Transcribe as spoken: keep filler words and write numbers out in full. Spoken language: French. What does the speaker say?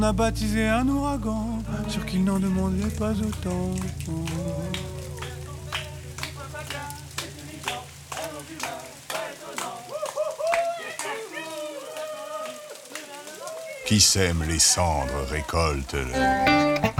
On a baptisé un ouragan, sûr qu'il n'en demandait pas autant. Qui sème les cendres récolte le...